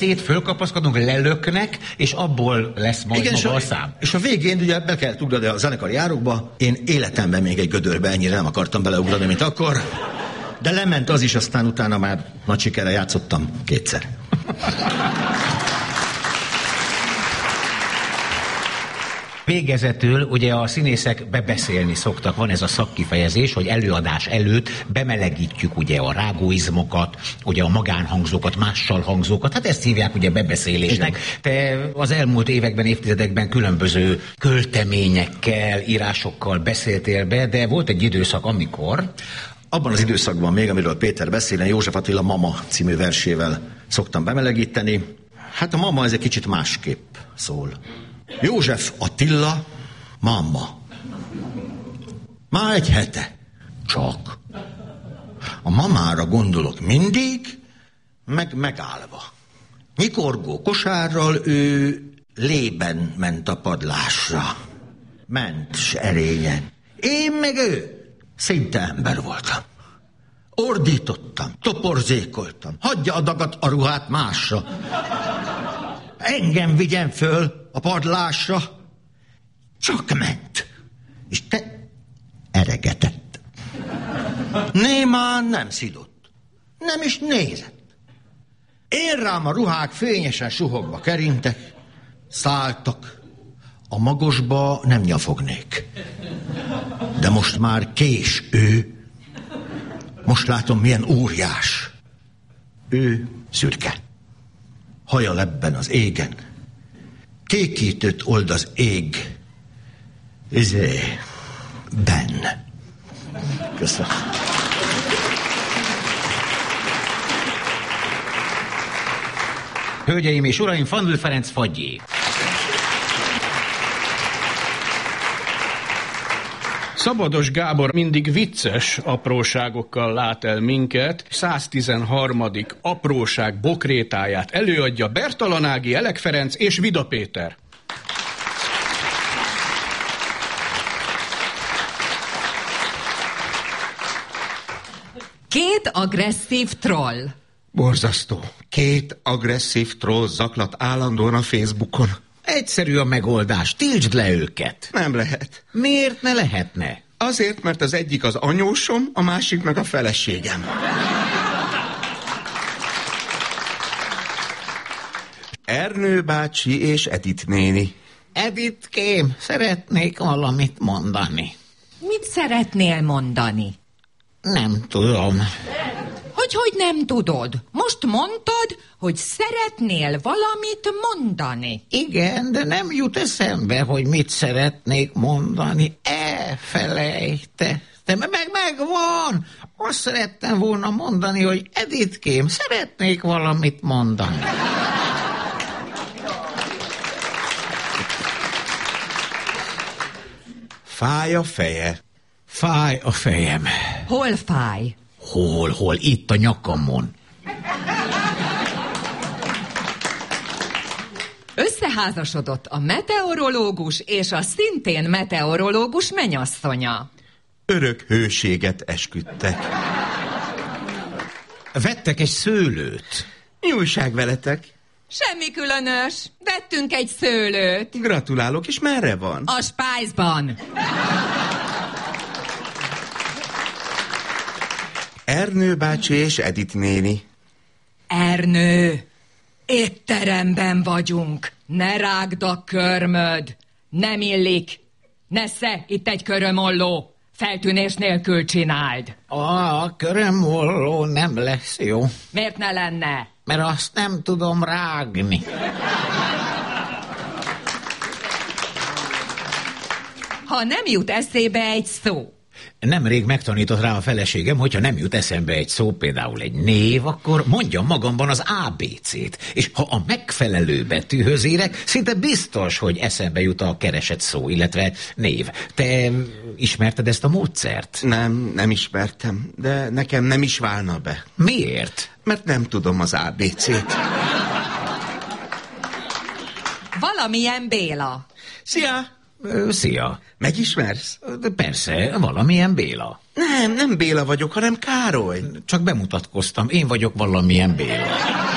Fölkapaszkodunk, lelöknek, és abból lesz majd igen, maga a szám. És a végén ugye be kellett ugrani a zenekari járokba. Én életemben még egy gödörbe ennyire nem akartam beleugrani, mint akkor. De lement az is, aztán utána már nagy sikerrel játszottam 2-szer. Végezetül ugye a színészek bebeszélni szoktak, van ez a szakkifejezés, hogy előadás előtt bemelegítjük ugye a rágóizmokat, ugye a magánhangzókat, mással hangzókat, hát ezt hívják ugye bebeszélésnek. Igen. Te az elmúlt években, évtizedekben különböző költeményekkel, írásokkal beszéltél be, de volt egy időszak, amikor... Abban az időszakban még, amiről Péter beszél, József Attila Mama című versével szoktam bemelegíteni. Hát a Mama ez egy kicsit másképp szól. József Attila, Mama. Már egy hete. Csak. A mamára gondolok mindig, meg megállva. Nyikorgó kosárral ő lében ment a padlásra. Ment s erényen. Én meg ő. Szinte ember voltam. Ordítottam, toporzékoltam. Hagyja a dagat a ruhát másra. Engem vigyen föl a padlásra. Csak ment. És te eregetett. Némán nem szidott. Nem is nézett. Én rám a ruhák fényesen suhogva kerintek. Szálltak. A magosba nem nyafognék. De most már kés ő. Most látom, milyen óriás. Ő szürke. Haja lebben az égen. Kékítőt old az ég. Benne. Köszönöm. Hölgyeim és uraim, Fanül Ferenc Fagyé. Szabados Gábor mindig vicces apróságokkal lát el minket. 113. apróság bokrétáját előadja Bertalan Ági, Elek Ferenc és Vida Péter. Két agresszív troll. Borzasztó. Két agresszív troll zaklat állandóan a Facebookon. Egyszerű a megoldás, tiltsd le őket. Nem lehet. Miért ne lehetne? Azért, mert az egyik az anyósom, a másik meg a feleségem. Ernő bácsi és Edith néni. Editkém, szeretnék valamit mondani. Mit szeretnél mondani? Nem tudom. Hogy nem tudod? Most mondtad, hogy szeretnél valamit mondani. Igen, de nem jut eszembe, hogy mit szeretnék mondani. Elfelejtettem. Megvan. Azt szerettem volna mondani, hogy Editkém, szeretnék valamit mondani. Fáj a feje. Fáj a fejem. Hol fáj? Hol? Itt a nyakamon. Összeházasodott a meteorológus és a szintén meteorológus menyasszonya. Örök hőséget esküdtek. Vettek egy szőlőt. Mi újság veletek? Semmi különös. Vettünk egy szőlőt. Gratulálok, és merre van? A Spice-ban. Ernő bácsi és Edith néni. Ernő, étteremben vagyunk. Ne rágd a körmöd. Nem illik. Nesze, itt egy körömolló. Feltűnés nélkül csináld. A körömolló nem lesz jó. Miért ne lenne? Mert azt nem tudom rágni. Ha nem jut eszébe egy szó. Nemrég megtanított rá a feleségem, hogyha nem jut eszembe egy szó, például egy név, akkor mondjam magamban az ABC-t, és ha a megfelelő betűhöz érek, szinte biztos, hogy eszembe jut a keresett szó, illetve név. Te ismerted ezt a módszert? Nem ismertem, de nekem nem is válna be. Miért? Mert nem tudom az ABC-t. Valamilyen Béla. Szia! Szia. Megismersz? Persze, valamilyen Béla. Nem Béla vagyok, hanem Károly. Csak bemutatkoztam, én vagyok valamilyen Béla.